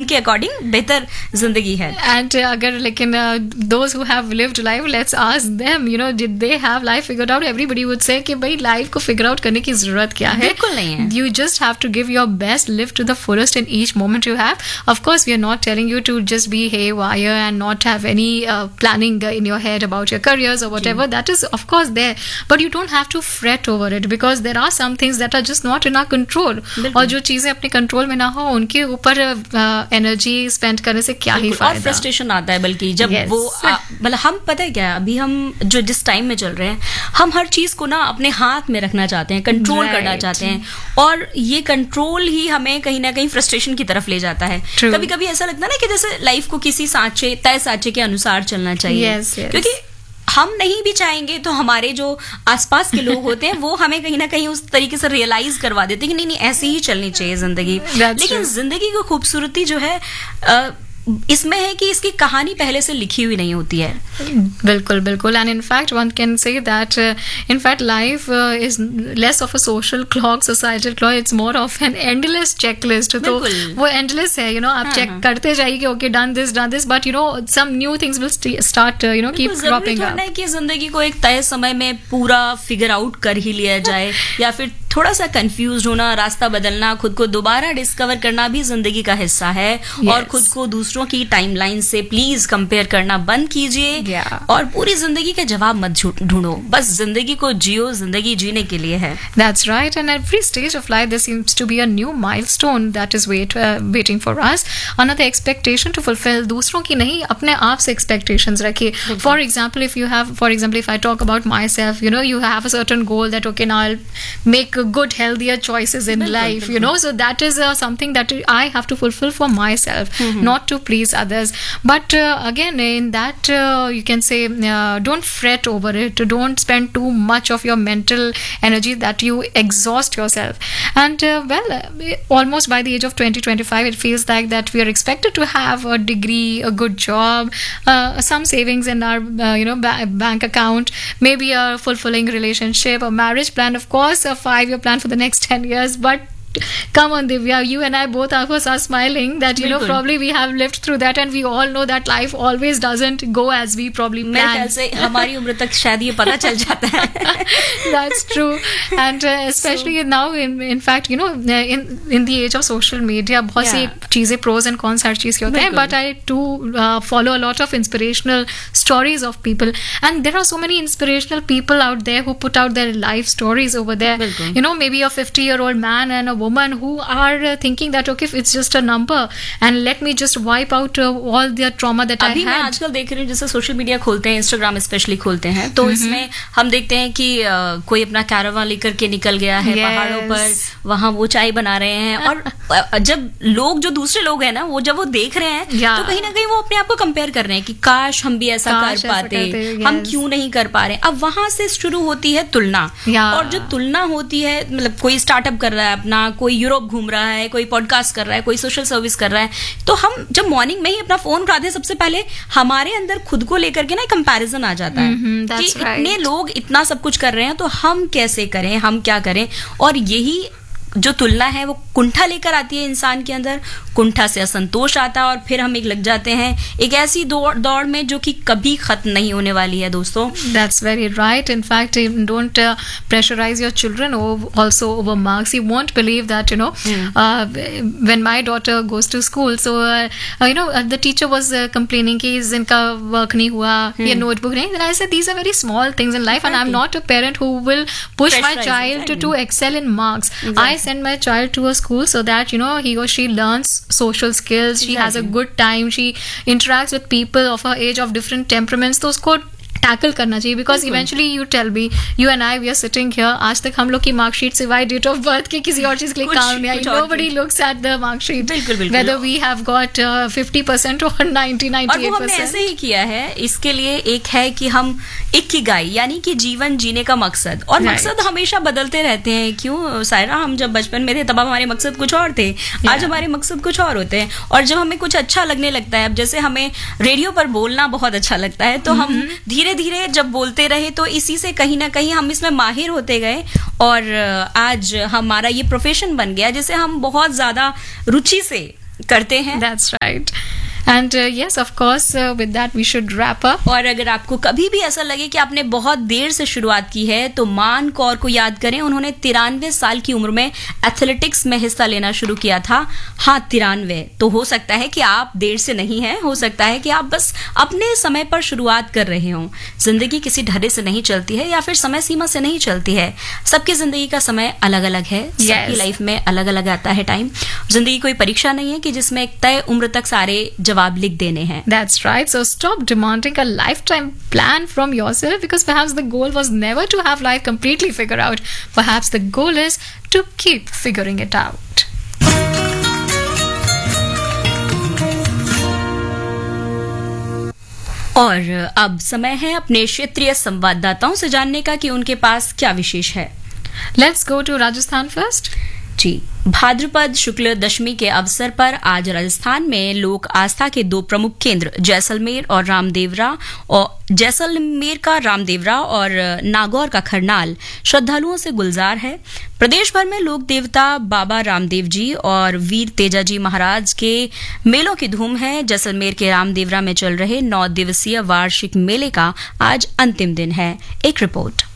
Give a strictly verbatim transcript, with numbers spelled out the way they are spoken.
के अकॉर्डिंग बेहतर जिंदगी है. एंड अगर लेकिन those who have lived life, let's ask them, you know, did they have life figured out? Everybody would say कि भाई लाइफ को फिगर आउट करने की जरूरत क्या है? बिल्कुल नहीं है. You just have to give your best, live to the fullest in each moment you have. Of course, we are not telling you to just be haywire and not have any uh, planning uh, in your head about your careers or whatever. That is, of course, there. But you don't have to fret over it because there are some things that are just not in our control. और जो चीजें अपने control में ना हो उनके ऊपर energy spend करने से क्या ही फायदा. और फ्रस्ट्रेशन आता है बल्कि जब yes. वो मतलब हम पता है क्या, अभी हम जो जिस टाइम में चल रहे हैं, हम हर चीज को ना अपने हाथ में रखना चाहते हैं, कंट्रोल right. करना चाहते हैं, और ये कंट्रोल ही हमें कहीं ना कहीं फ्रस्ट्रेशन की तरफ ले जाता है. कभी कभी ऐसा लगता है ना कि जैसे लाइफ को किसी सांचे, तय सांचे के अनुसार चलना चाहिए. yes, yes. क्योंकि हम नहीं भी चाहेंगे तो हमारे जो आसपास के लोग होते हैं वो हमें कहीं ना कहीं उस तरीके से रियलाइज करवा देते हैं कि नहीं नहीं ऐसे ही चलनी चाहिए जिंदगी. लेकिन जिंदगी की खूबसूरती जो है आ, इसमें है कि इसकी कहानी पहले से लिखी हुई नहीं होती है. बिल्कुल बिल्कुल. And in fact one can say that in fact life is less of a social clock, societal clock, it's more of an endless checklist. तो वो एंडलेस है, यू नो, आप चेक करते जाइए कि okay done this done this, but you know some new things will start, you know, keep cropping up. कि जिंदगी को एक तय समय में पूरा फिगर आउट कर ही लिया जाए या फिर थोड़ा सा कंफ्यूज होना, रास्ता बदलना, खुद को दोबारा डिस्कवर करना भी जिंदगी का हिस्सा है. yes. और खुद को दूसरों की टाइमलाइन से प्लीज कंपेयर करना बंद कीजिए. yeah. और पूरी जिंदगी के जवाब मत ढूंढो, बस जिंदगी को जियो, जिंदगी जीने के लिए है. That's right. And every stage of life there seems to be a new milestone that is wait uh, waiting for us. Another expectation to fulfill. दूसरों की नहीं, अपने आप से expectations रखिए. For example, if you have, for example, if I talk about myself, you know, you have a certain goal that okay, now I'll make good healthier choices in bilkul, life bilkul. You know, so that is uh, something that I have to fulfill for myself, mm-hmm. not to please others. But uh, again in that uh, you can say uh, don't fret over it, don't spend too much of your mental energy that you exhaust yourself. And uh, well uh, almost by the age of twenty twenty-five it feels like that we are expected to have a degree, a good job, uh, some savings in our uh, you know ba- bank account, maybe a fulfilling relationship, a marriage plan, of course a five year plan for the next ten years. But come on Divya, you and I both of us are smiling that you know probably we have lived through that and we all know that life always doesn't go as we probably planned. मेरे ख्याल से हमारी उम्र तक शायद ये पता चल जाता है. That's true. And uh, especially so, now in in fact you know in in the age of social media बहुत सी चीजें pros and cons हर चीज के होते हैं. But I too uh, follow a lot of inspirational stories of people, and there are so many inspirational people out there who put out their life stories over there. Bilkul. You know, maybe a fifty year old man and a woman who are uh, thinking that okay, if it's just a number and let me just wipe out uh, all the trauma that I had. अभी मैं आजकल देख रही हूँ जैसे social media खोलते हैं, Instagram specially खोलते हैं, तो mm-hmm. इसमें हम देखते हैं कि uh, कोई अपना कैरावान लेकर के निकल गया है yes. पहाड़ों पर, वहां वो चाय बना रहे हैं. और जब लोग जो दूसरे लोग हैं ना, वो जब वो देख रहे हैं yeah. तो कहीं ना कहीं वो अपने आप को कंपेयर कर रहे हैं कि काश हम भी ऐसा कर पाते, yes. हम क्यों नहीं कर पा रहे. अब वहां से शुरू होती है तुलना yeah. और जो तुलना होती है, मतलब कोई स्टार्टअप कर रहा है अपना, कोई यूरोप घूम रहा है, कोई पॉडकास्ट कर रहा है, कोई सोशल सर्विस कर रहा है, तो हम जब मॉर्निंग में ही अपना फोन उठाते हैं, सबसे पहले हमारे अंदर खुद को लेकर के ना कंपैरिजन आ जाता है mm-hmm, कि right. इतने लोग इतना सब कुछ कर रहे हैं तो हम कैसे करें, हम क्या करें. और यही जो तुलना है वो कुंठा लेकर आती है इंसान के अंदर, कुंठा से असंतोष आता है और फिर हम एक लग जाते हैं एक ऐसी दौड़ दौड़ में जो कि कभी खत्म नहीं होने वाली है. दोस्तों, that's very right. In fact, don't uh, pressurize your children also over marks. You won't believe that, you know, mm. uh, when my daughter goes to school, so uh, uh, you know uh, the teacher was uh, complaining कि इनका work नहीं हुआ, ये notebook नहीं. Then I said these are very small things in life, and I'm not a parent who will push my child to, to excel in marks. Exactly. I send my child to a school so that you know he or she learns social skills, she exactly. has a good time, she interacts with people of her age of different temperaments, तो उसको tackle करना चाहिए. Because eventually you tell me, you and I we are sitting here, आज तक हम लोग की marksheet सिवाय डेट ऑफ बर्थ की किसी और चीज के लिए काम नहीं आई. Nobody looks at the marksheet whether we have got fifty percent और नाइंटी नाइंटी एट परसेंट. हमने ऐसे ही किया है. इसके लिए एक है कि हम इकिगाई यानी कि जीवन जीने का मकसद, और right. मकसद हमेशा बदलते रहते हैं. क्यों सायरा, हम जब बचपन में थे तब हमारे मकसद कुछ और थे, yeah. आज हमारे मकसद कुछ और होते हैं. और जब हमें कुछ अच्छा लगने लगता है, अब जैसे हमें रेडियो पर बोलना बहुत अच्छा लगता है, तो mm-hmm. हम धीरे धीरे जब बोलते रहे तो इसी से कहीं ना कहीं हम इसमें माहिर होते गए और आज हमारा ये प्रोफेशन बन गया जिसे हम बहुत ज्यादा रुचि से करते हैं। That's right. And uh, yes, of course, uh, with that we should wrap up. और अगर आपको कभी भी ऐसा लगे कि आपने बहुत देर से शुरुआत की है तो मान कौर को याद करें। उन्होंने तिरानवे साल की उम्र में एथलेटिक्स में हिस्सा लेना शुरू किया था। हाँ, तिरानवे। तो हो सकता है कि आप देर से नहीं हैं, हो सकता है कि आप बस अपने समय पर शुरुआत कर रहे हों। जिंदगी किसी ढर्रे से नहीं चलती है या फिर समय सीमा से नहीं चलती है। सबकी जिंदगी का समय अलग अलग है। yes. सबकी लाइफ में अलग अलग आता है टाइम। जिंदगी कोई परीक्षा नहीं है कि जिसमें एक तय उम्र तक सारे जवाब लिख देने हैं। That's right. So stop demanding a lifetime plan from yourself, because perhaps the goal was never to have life completely figured out. Perhaps the goal is to keep figuring it out. और अब समय है अपने क्षेत्रीय संवाददाताओं से जानने का कि उनके पास क्या विशेष है। Let's go to Rajasthan first. जी, भाद्रपद शुक्ल दशमी के अवसर पर आज राजस्थान में लोक आस्था के दो प्रमुख केंद्र जैसलमेर और रामदेवरा और जैसलमेर का रामदेवरा और नागौर का खरनाल श्रद्धालुओं से गुलजार है। प्रदेश भर में लोक देवता बाबा रामदेव जी और वीर तेजाजी महाराज के मेलों की धूम है। जैसलमेर के रामदेवरा में चल रहे नौ दिवसीय वार्षिक मेले का आज अंतिम दिन है। एक रिपोर्ट।